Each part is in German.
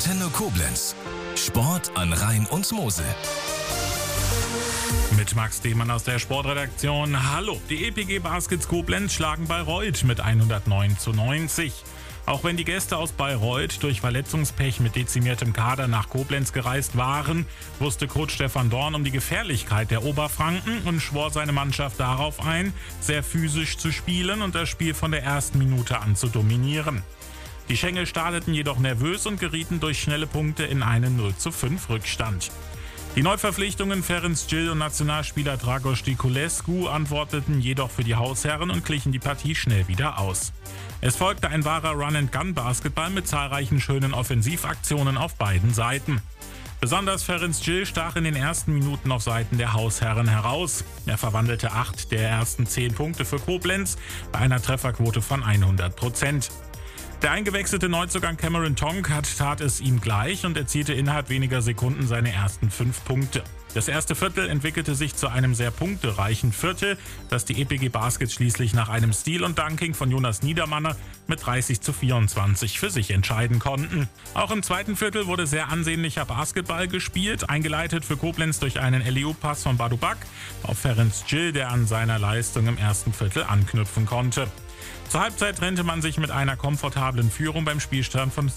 Antenne Koblenz. Sport an Rhein und Mosel. Mit Max Demann aus der Sportredaktion. Hallo, die EPG Baskets Koblenz schlagen Bayreuth mit 109:90. Auch wenn die Gäste aus Bayreuth durch Verletzungspech mit dezimiertem Kader nach Koblenz gereist waren, wusste Coach Stefan Dorn um die Gefährlichkeit der Oberfranken und schwor seine Mannschaft darauf ein, sehr physisch zu spielen und das Spiel von der ersten Minute an zu dominieren. Die Schengel starteten jedoch nervös und gerieten durch schnelle Punkte in einen 0:5 Rückstand. Die Neuverpflichtungen Ferenc Gil und Nationalspieler Dragos Diculescu antworteten jedoch für die Hausherren und glichen die Partie schnell wieder aus. Es folgte ein wahrer Run-and-Gun-Basketball mit zahlreichen schönen Offensivaktionen auf beiden Seiten. Besonders Ferenc Gil stach in den ersten Minuten auf Seiten der Hausherren heraus. Er verwandelte 8 der ersten 10 Punkte für Koblenz bei einer Trefferquote von 100%. Der eingewechselte Neuzugang Cameron Tonk tat es ihm gleich und erzielte innerhalb weniger Sekunden seine ersten 5 Punkte. Das erste Viertel entwickelte sich zu einem sehr punktereichen Viertel, das die EPG Baskets schließlich nach einem Steal und Dunking von Jonas Niedermanner mit 30:24 für sich entscheiden konnten. Auch im zweiten Viertel wurde sehr ansehnlicher Basketball gespielt, eingeleitet für Koblenz durch einen LEU-Pass von Badu Bak auf Ferenc Gil, der an seiner Leistung im ersten Viertel anknüpfen konnte. Zur Halbzeit trennte man sich mit einer komfortablen Führung beim Spielstand von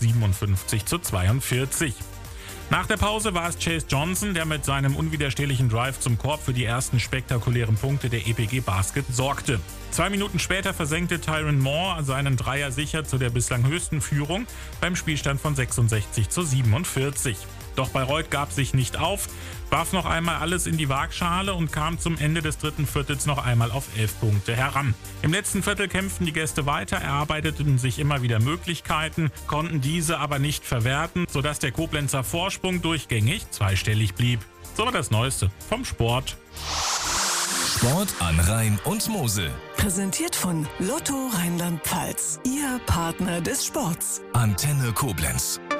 57:42. Nach der Pause war es Chase Johnson, der mit seinem unwiderstehlichen Drive zum Korb für die ersten spektakulären Punkte der EPG Basket sorgte. 2 Minuten später versenkte Tyron Moore seinen Dreier sicher zu der bislang höchsten Führung beim Spielstand von 66:47. Doch Bayreuth gab sich nicht auf, warf noch einmal alles in die Waagschale und kam zum Ende des dritten Viertels noch einmal auf 11 Punkte heran. Im letzten Viertel kämpften die Gäste weiter, erarbeiteten sich immer wieder Möglichkeiten, konnten diese aber nicht verwerten, sodass der Koblenzer Vorsprung durchgängig zweistellig blieb. So war das Neueste vom Sport. Sport an Rhein und Mosel. Präsentiert von Lotto Rheinland-Pfalz, Ihr Partner des Sports. Antenne Koblenz.